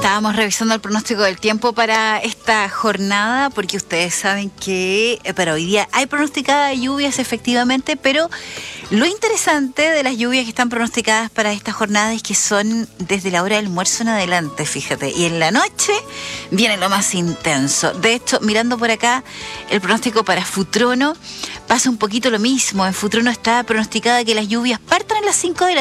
estábamos revisando el pronóstico del tiempo para esta jornada, porque ustedes saben que para hoy día hay pronosticada lluvias efectivamente, pero lo interesante de las lluvias que están pronosticadas para esta jornada es que son desde la hora del almuerzo en adelante, fíjate, y en la noche viene lo más intenso. De hecho, mirando por acá el pronóstico para Futrono, pasa un poquito lo mismo. En Futrono está pronosticada que las lluvias partan a las 5 de la